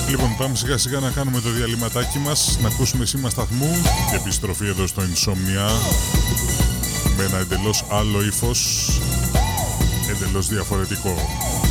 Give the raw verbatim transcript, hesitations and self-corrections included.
Λοιπόν, πάμε σιγά σιγά να κάνουμε το διαλυματάκι μας, να ακούσουμε σήμα σταθμού και επιστροφή εδώ στο Insomnia με ένα εντελώς άλλο ύφος, εντελώς διαφορετικό.